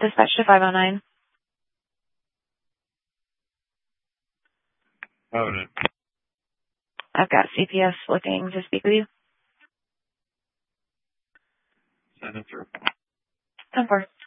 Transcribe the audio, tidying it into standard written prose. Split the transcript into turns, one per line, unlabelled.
Dispatch to 509.
Hold it.
I've got CPS looking to speak with you.
Send it through.
10-4.